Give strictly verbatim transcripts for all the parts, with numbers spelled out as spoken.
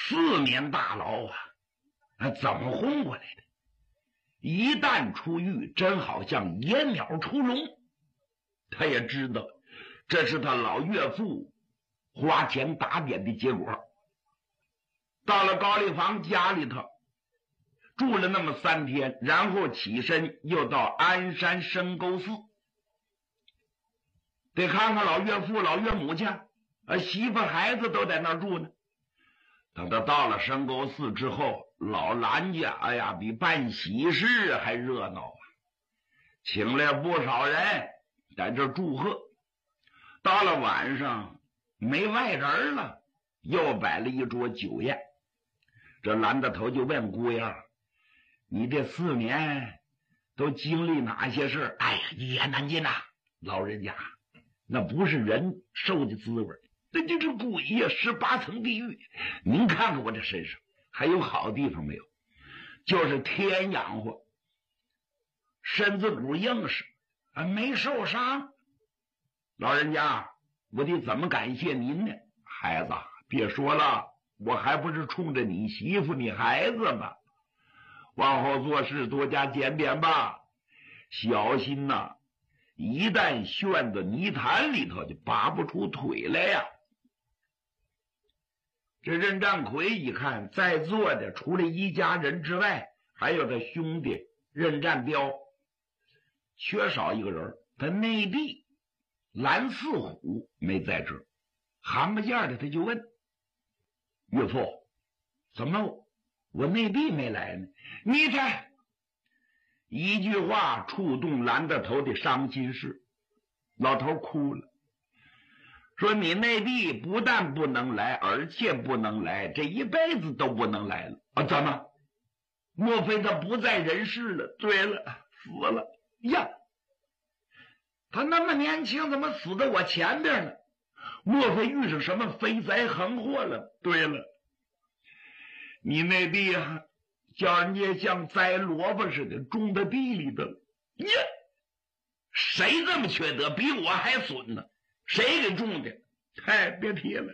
四年大牢啊，那怎么混过来的？一旦出狱，真好像野鸟出笼。他也知道这是他老岳父花钱打点的结果。到了高丽房家里头住了那么三天，然后起身又到鞍山深沟寺，得看看老岳父老岳母去，啊，媳妇孩子都在那儿住呢。等他到了深沟寺之后，老兰家哎呀比办喜事还热闹啊，请来不少人在这祝贺。到了晚上没外人了，又摆了一桌酒宴。这蓝大头就问姑爷，你这四年都经历哪些事？哎呀，一言难尽呐，老人家，那不是人受的滋味，那就是鬼呀，十八层地狱。您看看我这身上还有好地方没有？就是天养活，身子骨硬实，啊，没受伤。老人家，我得怎么感谢您呢？孩子，别说了，我还不是冲着你媳妇你孩子吗？往后做事多加检点吧，小心呐、啊，一旦陷到泥潭里头就拔不出腿来呀。这任占奎一看，在座的除了一家人之外，还有他兄弟任占彪，缺少一个人，他内弟蓝四虎没在这儿。含不见的他就问岳父，怎么我内弟没来呢？你这一句话触动蓝大头的伤心事，老头哭了，说你内弟不但不能来，而且不能来，这一辈子都不能来了啊！怎么？莫非他不在人世了？对了，死了呀！他那么年轻，怎么死在我前边呢？莫非遇上什么飞灾横祸了？对了，你内弟啊，叫人家像栽萝卜似的种在地里头了。呀，谁这么缺德？比我还损呢？谁给种的？嗨，别提了。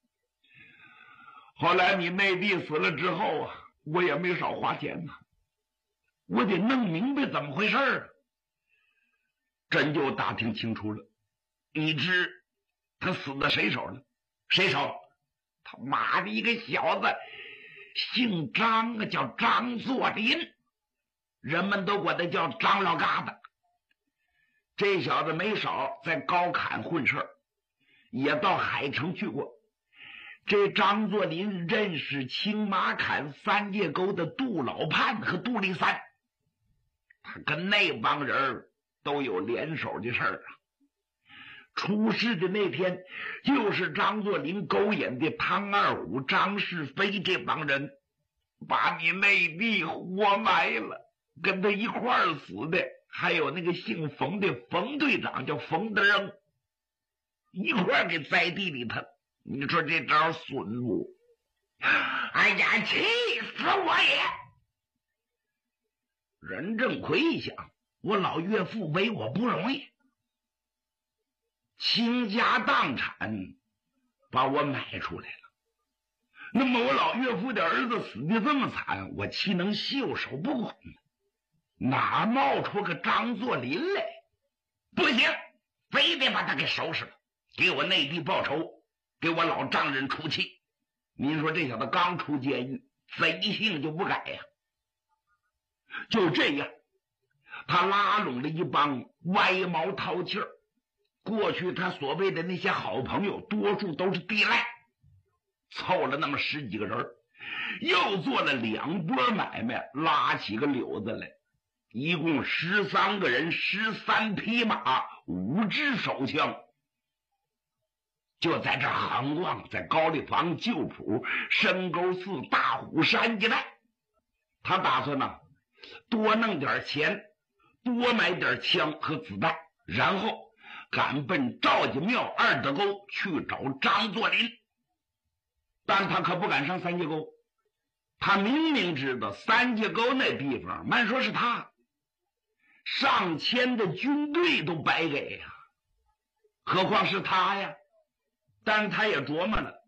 后来你内弟死了之后啊，我也没少花钱呢，我得弄明白怎么回事啊。真就打听清楚了，你知他死在谁手了？谁手？他妈的一个小子，姓张啊，叫张作霖，人们都管他叫张老疙瘩。这小子没少在高坎混事儿，也到海城去过。这张作霖认识青马坎三界沟的杜老盼和杜立三，他跟那帮人都有联手的事儿啊。出事的那天，就是张作霖勾引的汤二虎、张世飞这帮人，把你内弟活埋了。跟他一块儿死的还有那个姓冯的冯队长，叫冯德扔，一块儿给栽地里头。你说这招损不？哎呀，气死我也！任正奎一想，我老岳父为我不容易，倾家荡产把我买出来了，那么我老岳父的儿子死的这么惨，我岂能袖手不管呢？哪冒出个张作霖来？不行，非得把他给收拾了，给我内地报仇，给我老丈人出气。您说这小子刚出监狱，贼性就不改呀。就这样，他拉拢了一帮歪毛淘气儿。过去他所谓的那些好朋友，多数都是地赖，凑了那么十几个人，又做了两波买卖，拉起个柳子来，一共十三个人，十三匹马，五支手枪，就在这横逛，在高丽坊、旧浦、深沟寺、大虎山一带。他打算呢，多弄点钱，多买点枪和子弹，然后赶奔赵家庙二德沟去找张作霖。但他可不敢上三界沟，他明明知道三界沟那地方，慢说是他上千的军队都白给呀，何况是他呀。但是他也琢磨了，